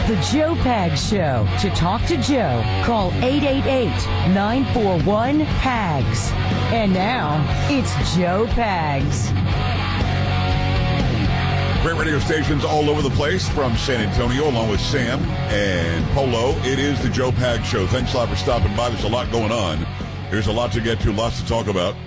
The Joe Pags Show. To talk to Joe, call 888-941-PAGS. And now, it's Joe Pags. Great radio stations all over the place from San Antonio, along with Sam and Polo. It is the Joe Pags Show. Thanks a lot for stopping by. There's a lot going on. There's a lot to get to, lots to talk about.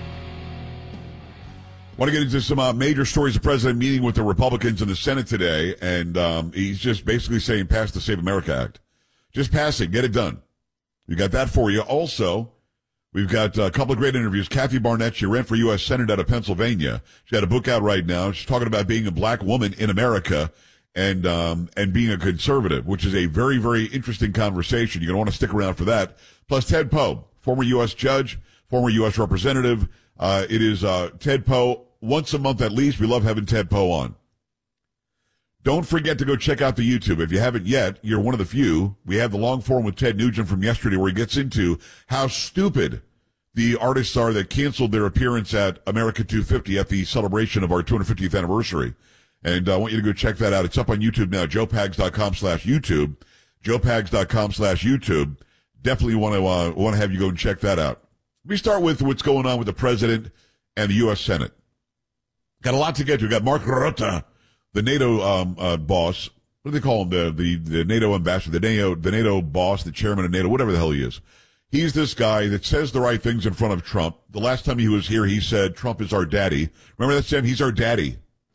Want to get into some major stories. The president meeting with the Republicans in the Senate today, and he's just basically saying pass the Save America Act. Just pass it. Get it done. We got that for you. Also, we've got a couple of great interviews. Kathy Barnett, she ran for U.S. Senate out of Pennsylvania. She got a book out right now. She's talking about being a black woman in America and being a conservative, which is a very, very interesting conversation. You're going to want to stick around for that. Plus, Ted Poe, former U.S. judge, former U.S. representative. It is Ted Poe. Once a month at least. We love having Ted Poe on. Don't forget to go check out the YouTube. If you haven't yet, you're one of the few. We have the long form with Ted Nugent from yesterday where he gets into how stupid the artists are that canceled their appearance at America 250 at the celebration of our 250th anniversary. And I want you to go check that out. It's up on YouTube now, joepags.com/YouTube. joepags.com/YouTube. Definitely want to have you go and check that out. Let me start with what's going on with the president and the U.S. Senate. Got a lot to get to. We got Mark Rutte, the NATO boss. What do they call him? The NATO ambassador, the NATO boss, the chairman of NATO, whatever the hell he is. He's this guy that says the right things in front of Trump. The last time he was here, he said Trump is our daddy. Remember that, Sam? He's our daddy.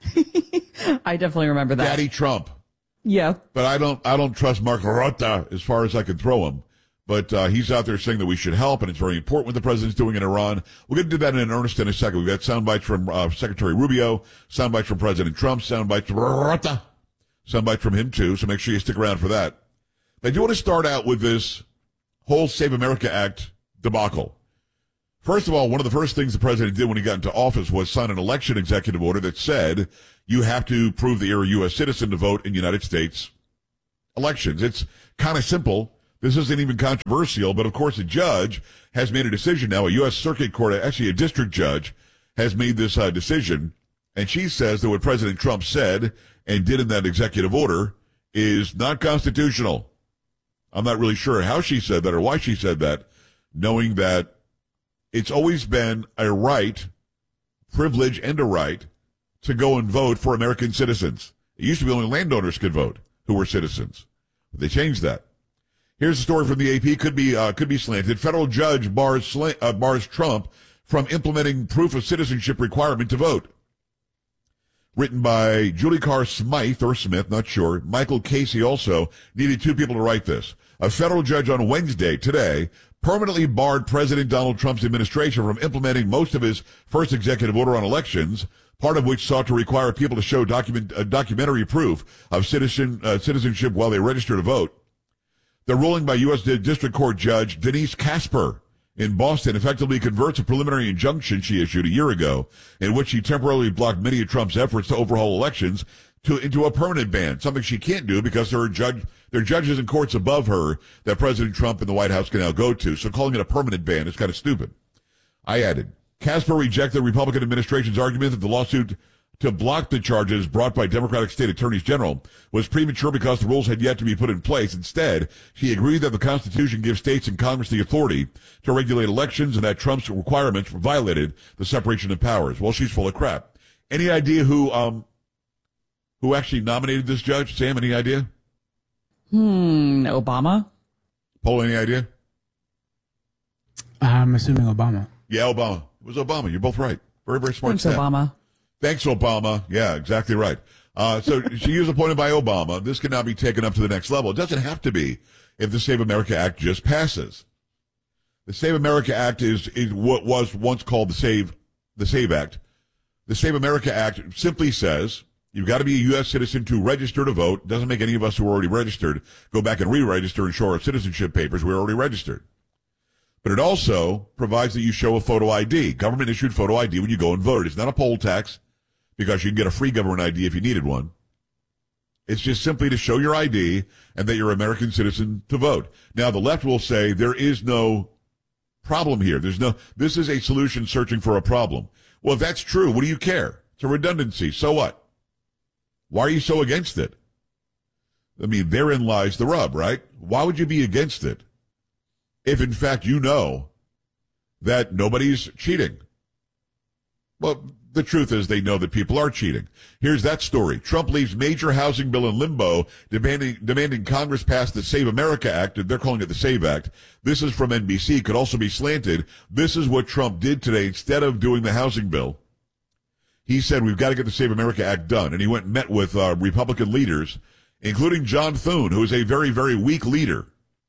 I definitely remember that. Daddy Trump. Yeah. But I don't trust Mark Rutte as far as I can throw him. But he's out there saying that we should help, and it's very important what the president's doing in Iran. We're going to do that in earnest in a second. We've got sound bites from Secretary Rubio, sound bites from President Trump, sound bites from Rutte, sound bites from him too, so make sure you stick around for that. But I do want to start out with this whole Save America Act debacle. First of all, one of the first things the president did when he got into office was sign an election executive order that said you have to prove that you're a U.S. citizen to vote in United States elections. It's kind of simple. This isn't even controversial, but of course a judge has made a decision now. A U.S. Circuit Court, actually a district judge, has made this decision, and she says that what President Trump said and did in that executive order is not constitutional. I'm not really sure how she said that or why she said that, knowing that it's always been a right, privilege and a right, to go and vote for American citizens. It used to be only landowners could vote who were citizens. But they changed that. Here's a story from the AP. Could be slanted. Federal judge bars Trump from implementing proof of citizenship requirement to vote. Written by Julie Carr Smythe, or Smith, not sure. Michael Casey also needed two people to write this. A federal judge on Wednesday, today, permanently barred President Donald Trump's administration from implementing most of his first executive order on elections, part of which sought to require people to show documentary proof of citizenship while they register to vote. The ruling by U.S. District Court Judge Denise Casper in Boston effectively converts a preliminary injunction she issued a year ago in which she temporarily blocked many of Trump's efforts to overhaul elections into a permanent ban, something she can't do because there are judges and courts above her that President Trump and the White House can now go to. So calling it a permanent ban is kind of stupid. I added, Casper rejected the Republican administration's argument that the lawsuit to block the charges brought by Democratic state attorneys general was premature because the rules had yet to be put in place. Instead, she agreed that the Constitution gives states and Congress the authority to regulate elections and that Trump's requirements violated the separation of powers. Well, she's full of crap. Any idea who actually nominated this judge? Sam, any idea? Obama? Paul, any idea? I'm assuming Obama. Yeah, Obama. It was Obama. You're both right. Very, very smart. Thanks, Obama. Thanks, Obama. Yeah, exactly right. So she was appointed by Obama. This can now be taken up to the next level. It doesn't have to be if the Save America Act just passes. The Save America Act is what was once called the Save Act. The Save America Act simply says you've got to be a U.S. citizen to register to vote. It doesn't make any of us who are already registered go back and re-register and show our citizenship papers. We're already registered. But it also provides that you show a photo ID, government-issued photo ID when you go and vote. It's not a poll tax, because you can get a free government ID if you needed one. It's just simply to show your ID and that you're an American citizen to vote. Now, the left will say there is no problem here. This is a solution searching for a problem. Well, if that's true, what do you care? It's a redundancy. So what? Why are you so against it? I mean, therein lies the rub, right? Why would you be against it if, in fact, you know that nobody's cheating? Well, the truth is they know that people are cheating. Here's that story. Trump leaves major housing bill in limbo, demanding Congress pass the Save America Act. They're calling it the SAVE Act. This is from NBC. Could also be slanted. This is what Trump did today. Instead of doing the housing bill, he said, we've got to get the Save America Act done. And he went and met with Republican leaders, including John Thune, who is a very, very weak leader.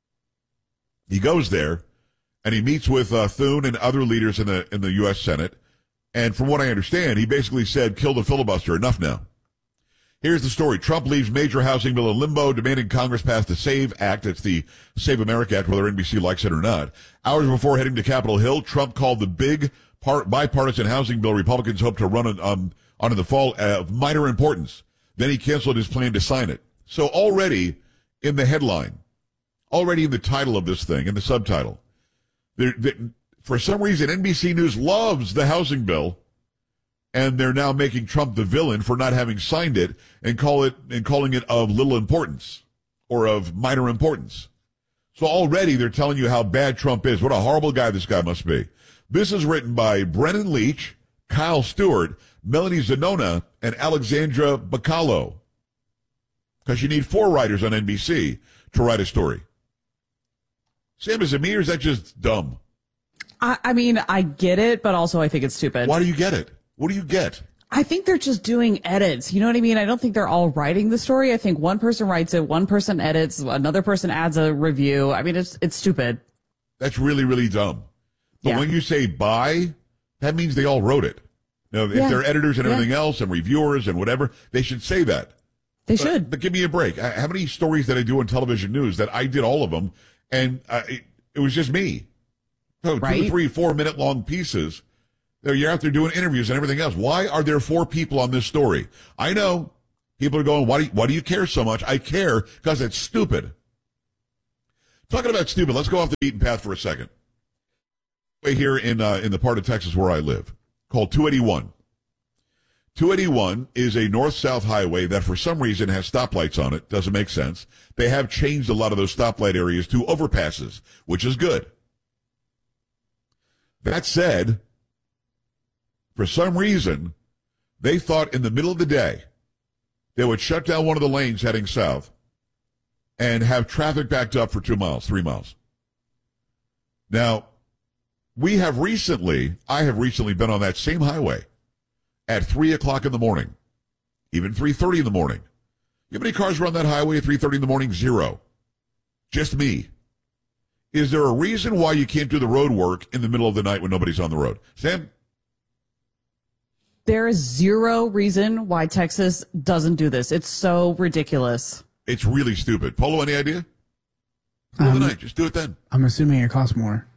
He goes there, and he meets with Thune and other leaders in the U.S. Senate. And from what I understand, he basically said, kill the filibuster. Enough now. Here's the story. Trump leaves major housing bill in limbo, demanding Congress pass the SAVE Act. It's the Save America Act, whether NBC likes it or not. Hours before heading to Capitol Hill, Trump called the big bipartisan housing bill Republicans hope to run on in the fall of minor importance. Then he canceled his plan to sign it. So already in the headline, already in the title of this thing, in the subtitle, for some reason, NBC News loves the housing bill, and they're now making Trump the villain for not having signed it and calling it of little importance or of minor importance. So already they're telling you how bad Trump is. What a horrible guy this guy must be. This is written by Brennan Leach, Kyle Stewart, Melanie Zanona, and Alexandra Bacallo. Because you need 4 writers on NBC to write a story. Sam, is it me or is that just dumb? I mean, I get it, but also I think it's stupid. Why do you get it? What do you get? I think they're just doing edits. You know what I mean? I don't think they're all writing the story. I think one person writes it, one person edits, another person adds a review. I mean, it's stupid. That's really, really dumb. But when you say by, that means they all wrote it. Now, if they're editors and everything else and reviewers and whatever, they should say that. They should. But give me a break. How many stories did I do on television news that I did all of them and it was just me? So 2, 3, 4 minute long pieces. You're out there doing interviews and everything else. Why are there 4 people on this story? I know people are going, why do you care so much? I care because it's stupid. Talking about stupid, let's go off the beaten path for a second. Here in the part of Texas where I live, called 281. 281 is a north-south highway that for some reason has stoplights on it. Doesn't make sense. They have changed a lot of those stoplight areas to overpasses, which is good. That said, for some reason, they thought in the middle of the day they would shut down one of the lanes heading south and have traffic backed up for 2 miles, 3 miles. Now, I have recently been on that same highway at 3 o'clock in the morning, even 3:30 in the morning. You know how many cars were on that highway at 3:30 in the morning? 0. Just me. Is there a reason why you can't do the road work in the middle of the night when nobody's on the road? Sam? There is 0 reason why Texas doesn't do this. It's so ridiculous. It's really stupid. Polo, any idea? Middle of the night, just do it then. I'm assuming it costs more.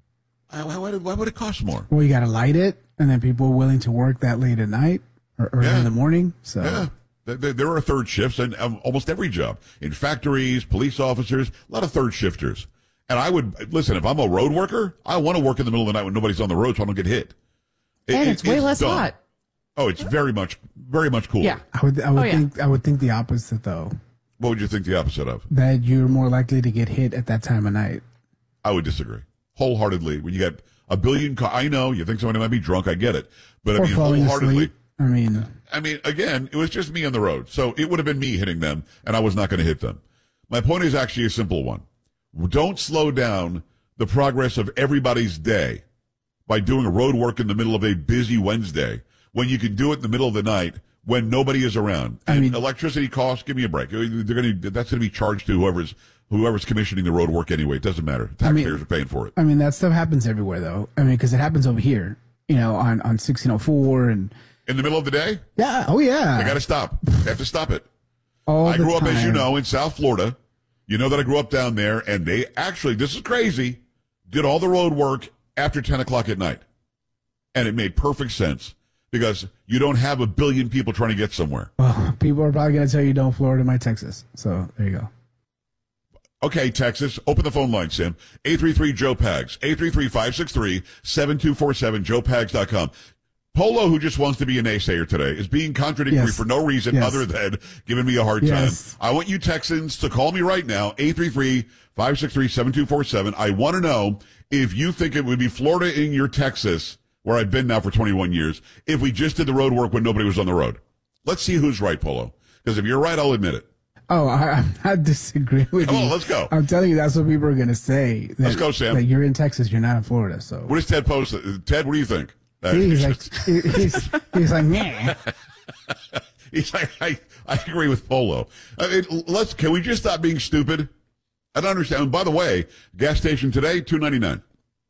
Why would it cost more? Well, you got to light it, and then people are willing to work that late at night or early in the morning. So yeah. There are third shifts in almost every job. In factories, police officers, a lot of third shifters. And I would, listen, if I'm a road worker, I want to work in the middle of the night when nobody's on the road so I don't get hit. And it's way less dumb. hot. Oh, it's very much cooler. Yeah. I would think the opposite though. What would you think the opposite of? That you're more likely to get hit at that time of night. I would disagree. Wholeheartedly. When you got a billion cars, I know you think somebody might be drunk, I get it. But I mean, wholeheartedly. Asleep. I mean, again, it was just me on the road. So it would have been me hitting them, and I was not going to hit them. My point is actually a simple one. Don't slow down the progress of everybody's day by doing road work in the middle of a busy Wednesday when you can do it in the middle of the night when nobody is around. And electricity costs, give me a break. That's going to be charged to whoever's commissioning the road work anyway. It doesn't matter. Taxpayers are paying for it. I mean, that stuff happens everywhere though. I mean, because it happens over here, on 1604 and. In the middle of the day? Yeah. Oh yeah. They got to stop. They have to stop it. I grew up, as you know, in South Florida. You know that I grew up down there, and they actually, this is crazy, did all the road work after 10 o'clock at night. And it made perfect sense because you don't have a billion people trying to get somewhere. Well, people are probably going to tell you don't Florida, my Texas. So there you go. Okay, Texas, open the phone line, Sam. 833-JOE-PAGS, 833-563-7247, joepags.com. Polo, who just wants to be a naysayer today, is being contradictory Yes. for no reason Yes. other than giving me a hard Yes. time. I want you Texans to call me right now, 833-563-7247. I want to know if you think it would be Florida in your Texas, where I've been now for 21 years, if we just did the road work when nobody was on the road. Let's see who's right, Polo. Because if you're right, I'll admit it. Oh, I'm not disagreeing with Come you. on, let's go. I'm telling you, that's what people are going to say. That, Let's go, Sam. That you're in Texas, you're not in Florida. So What does Ted post? Ted, what do you think? he's like, he's like, yeah. He's like, I agree with Polo. I mean, can we just stop being stupid? I don't understand. And by the way, gas station today, $2.99.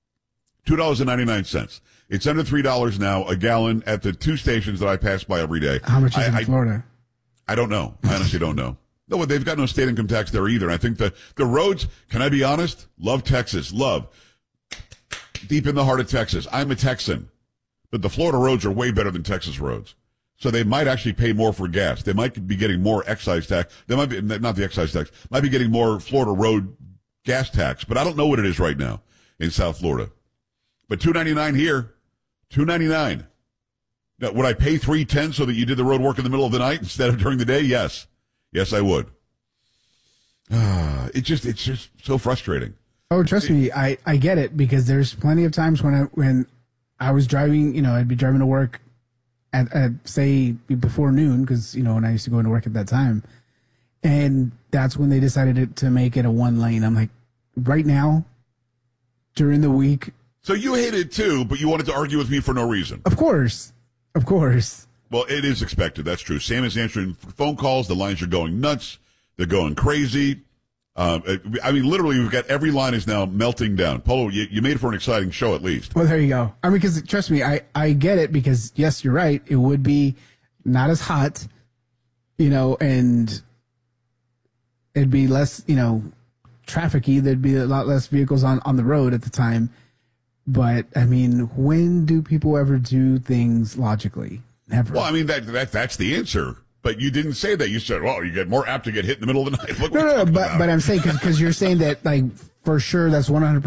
$2.99. It's under $3 now a gallon at the two stations that I pass by every day. How much is it in Florida? I don't know. I honestly don't know. No, they've got no state income tax there either. I think the roads, can I be honest? Love Texas. Love. Deep in the heart of Texas. I'm a Texan. But the Florida roads are way better than Texas roads. So they might actually pay more for gas. They might be getting more excise tax. They might be, not the excise tax, might be getting more Florida road gas tax. But I don't know what it is right now in South Florida. But $2.99 here, $2.99. Now, would I pay $3.10 so that you did the road work in the middle of the night instead of during the day? Yes. Yes, I would. It's just so frustrating. Oh, trust me, I get it, because there's plenty of times when I was driving, I'd be driving to work at say before noon, because when I used to go into work at that time, and that's when they decided to make it a one lane. I'm like, right now, during the week. So you hate it too, but you wanted to argue with me for no reason. Of course. Well, it is expected. That's true. Sam is answering phone calls. The lines are going nuts. They're going crazy. I mean, literally, we've got every line is now melting down. Polo, you made it for an exciting show at least. Well, there you go. I mean, because trust me, I get it, because yes, you're right. It would be not as hot, and it'd be less, trafficy. There'd be a lot less vehicles on the road at the time. But I mean, when do people ever do things logically? Never. Well, I mean, that's the answer. But you didn't say that. You said, well, you get more apt to get hit in the middle of the night. Look what No, we're talking but about. I'm saying, because you're saying that, like, for sure, that's 100%